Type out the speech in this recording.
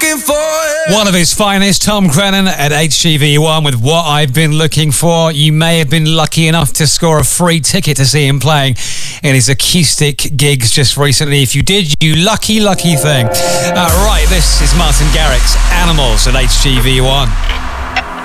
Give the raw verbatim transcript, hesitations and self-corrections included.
looking for it. One of his finest, Tom Grennan at H G V one with What I've Been Looking For. You may have been lucky enough to score a free ticket to see him playing in his acoustic gigs just recently. If you did, you lucky, lucky thing. Uh, right, this is Martin Garrix, Animals at H G V one.